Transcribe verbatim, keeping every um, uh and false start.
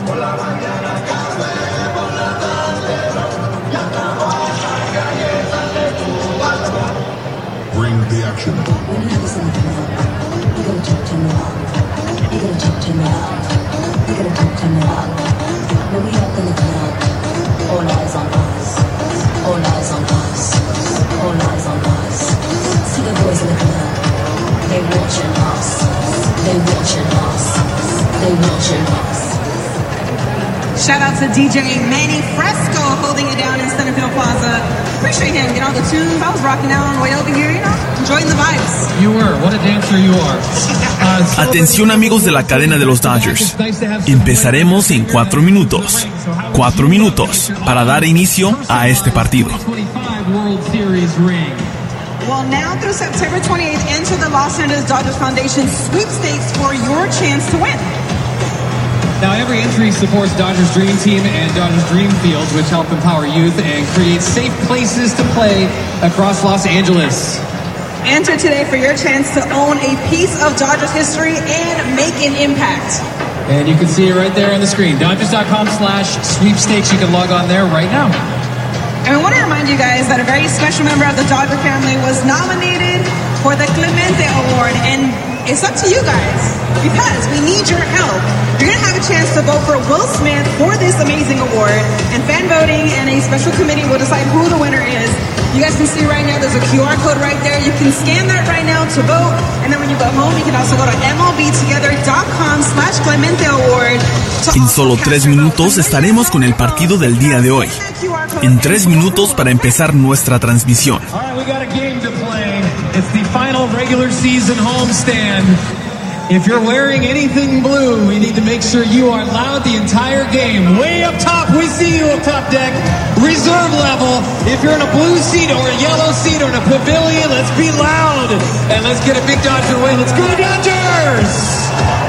Bring the action. When you listen to me, you gotta talk to me loud. You gotta talk to me loud. You gotta talk to me loud. When we up in the club, all eyes on us. All eyes on us. All eyes on us. See the boys in the club. They watching us. They watching us. They watching us. Shout out to D J Manny Fresco holding it down in Centerfield Plaza. Appreciate him, getting all the tunes. I was rocking out on the way over here, you know, enjoying the vibes. You were. What a dancer you are. Uh, so Atención amigos de la cadena de los Dodgers. Empezaremos en cuatro minutos. Cuatro minutos para dar inicio a este partido. Well, now through September twenty-eighth, enter the Los Angeles Dodgers Foundation sweepstakes for your chance to win. Now, every entry supports Dodgers Dream Team and Dodgers Dream Fields, which help empower youth and create safe places to play across Los Angeles. Enter today for your chance to own a piece of Dodgers history and make an impact. And you can see it right there on the screen. Dodgers.com slash sweepstakes. You can log on there right now. And we want to remind you guys that a very special member of the Dodger family was nominated for the Clemente Award. And it's up to you guys, because we need your help. You're going to have a chance to vote for Will Smith for this amazing award, and fan voting and a special committee will decide who the winner is. You guys can see right now there's a Q R code right there. You can scan that right now to vote, and then when you go home, you can also go to M L B together dot com slash Clemente Award. En solo tres minutos estaremos con el partido del día de hoy. En tres minutos para empezar nuestra transmisión. All right, we got a game to play. It's the final regular season homestand. If you're wearing anything blue, we need to make sure you are loud the entire game. Way up top, we see you up top deck. Reserve level. If you're in a blue seat or a yellow seat or in a pavilion, let's be loud. And let's get a big Dodger win. Let's go Dodgers!